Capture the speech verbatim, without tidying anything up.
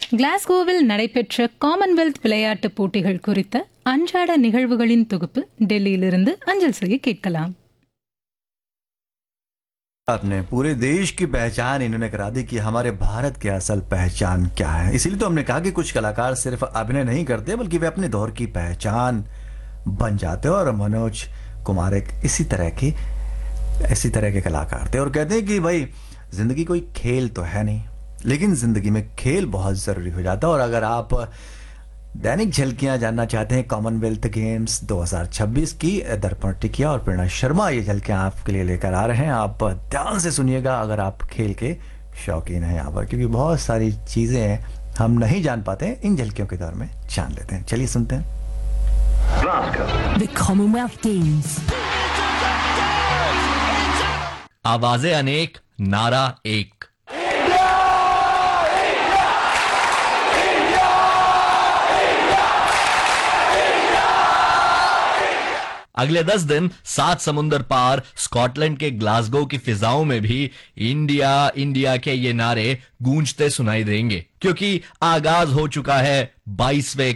கிளாஸ்கோவில் நடைபெற்ற காமன்வெல்த் விளையாட்டுப் போட்டிகள் குறித்த அன்றாட நிகழ்வுகளின் தொகுப்பு டெல்லியிலிருந்து அஞ்சல் செய்ய கேட்கலாம். आपने पूरे देश की पहचान इन्होंने करा दी कि हमारे भारत की असल पहचान क्या है. इसीलिए तो हमने कहा कि कुछ कलाकार सिर्फ अभिनय नहीं करते बल्कि वे अपने दौर की पहचान बन जाते हैं. और मनोज कुमार एक इसी तरह की इसी तरह के कलाकार थे और कहते हैं कि भाई जिंदगी कोई खेल तो है नहीं, लेकिन जिंदगी में खेल बहुत जरूरी हो जाता है. और अगर आप दैनिक झलकियां जानना चाहते हैं कॉमनवेल्थ गेम्स दो हज़ार छब्बीस की, दर्पण टिकिया और प्रेरणा शर्मा ये झलकियां आपके लिए लेकर आ रहे हैं. आप ध्यान से सुनिएगा अगर आप खेल के शौकीन हैं यहाँ पर, क्योंकि बहुत सारी चीजें हैं हम नहीं जान पाते हैं, इन झलकियों के दौर में जान लेते हैं. चलिए सुनते हैं. The Commonwealth Games. आवाजें अनेक, नारा एक. अगले दस दिन सात समुंदर पार स्कॉटलैंड के ग्लासगो की फिजाओं में भी इंडिया इंडिया के ये नारे गूंजते सुनाई देंगे, क्योंकि आगाज हो चुका है बाईसवें